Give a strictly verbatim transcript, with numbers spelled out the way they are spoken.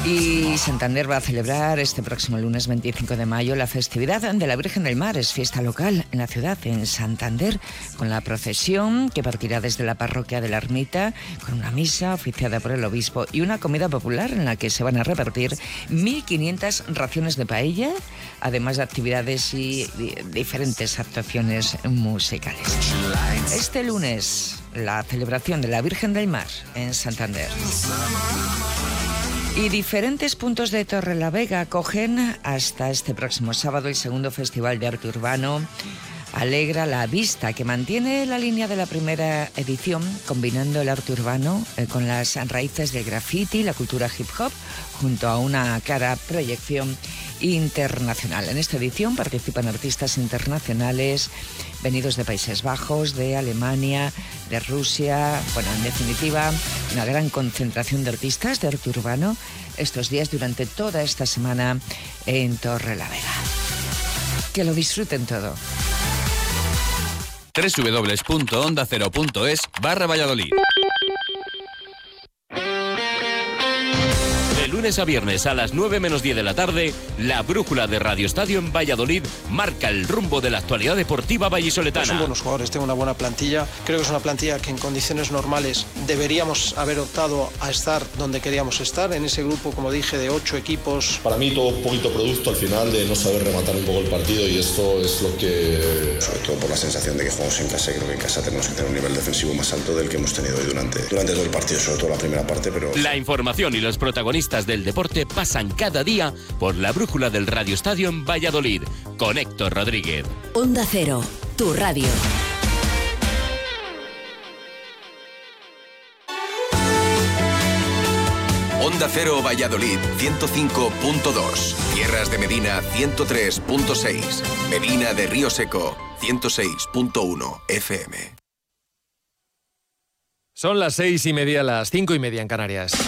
Y Santander va a celebrar este próximo lunes veinticinco de mayo la festividad de la Virgen del Mar. Es fiesta local en la ciudad, en Santander, con la procesión que partirá desde la parroquia de la Ermita, con una misa oficiada por el obispo y una comida popular en la que se van a repartir mil quinientas raciones de paella, además de actividades y diferentes actuaciones musicales. Este lunes, la celebración de la Virgen del Mar en Santander. Y diferentes puntos de Torrelavega acogen hasta este próximo sábado el segundo Festival de Arte Urbano Alegra la Vista, que mantiene la línea de la primera edición, combinando el arte urbano eh, con las raíces del graffiti, la cultura hip hop, junto a una clara proyección internacional. En esta edición participan artistas internacionales venidos de Países Bajos, de Alemania, de Rusia. Bueno, en definitiva, una gran concentración de artistas de arte urbano estos días durante toda esta semana en Torrelavega. Que lo disfruten todo. doble u doble u doble u punto onda cero punto es barra Valladolid. De lunes a viernes a las nueve menos diez de la tarde, la brújula de Radio Estadio en Valladolid marca el rumbo de la actualidad deportiva vallisoletana. Son buenos jugadores, tengo una buena plantilla. Creo que es una plantilla que en condiciones normales deberíamos haber optado a estar donde queríamos estar, en ese grupo, como dije, de ocho equipos. Para mí todo un poquito producto al final de no saber rematar un poco el partido, y esto es lo que... Sobre todo por la sensación de que jugamos en casa, y creo que en casa tenemos que tener un nivel defensivo más alto del que hemos tenido hoy durante, durante todo el partido, sobre todo la primera parte, pero... La información y los protagonistas del deporte pasan cada día por la brújula del Radio Estadio en Valladolid, con Héctor Rodríguez. Onda Cero, tu radio. Onda Cero Valladolid ciento cinco punto dos, Tierras de Medina ciento tres punto seis, Medina de Río Seco ciento seis punto uno F M. Son las seis y media, las cinco y media en Canarias.